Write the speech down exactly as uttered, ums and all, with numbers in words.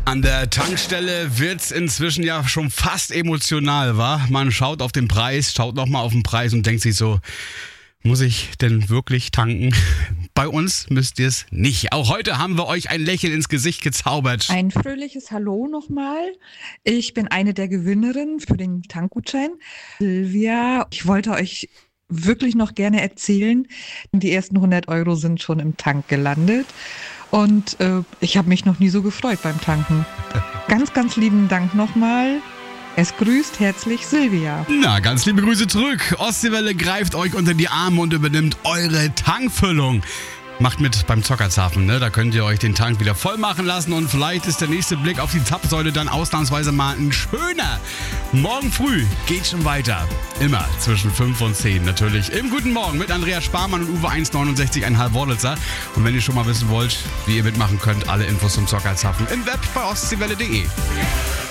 An der Tankstelle wird's inzwischen ja schon fast emotional, wa? Man schaut auf den Preis, schaut nochmal auf den Preis und denkt sich so, muss ich denn wirklich tanken? Bei uns müsst ihr es nicht. Auch heute haben wir euch ein Lächeln ins Gesicht gezaubert. Ein fröhliches Hallo nochmal. Ich bin eine der Gewinnerinnen für den Tankgutschein. Silvia, ich wollte euch wirklich noch gerne erzählen, die ersten hundert Euro sind schon im Tank gelandet. Und äh, ich habe mich noch nie so gefreut beim Tanken. Ganz, ganz lieben Dank nochmal. Es grüßt herzlich Silvia. Na, ganz liebe Grüße zurück. Ostseewelle greift euch unter die Arme und übernimmt eure Tankfüllung. Macht mit beim Zockerzapfen, ne? Da könnt ihr euch den Tank wieder voll machen lassen und vielleicht ist der nächste Blick auf die Zapfsäule dann ausnahmsweise mal ein schöner. Morgen früh geht schon weiter. Immer zwischen fünf und zehn natürlich. Im Guten Morgen mit Andreas Sparmann und Uwe eins neunundsechzig Komma fünf Wordlitzer. Und wenn ihr schon mal wissen wollt, wie ihr mitmachen könnt, alle Infos zum Zockerzapfen im Web bei ostseewelle punkt de.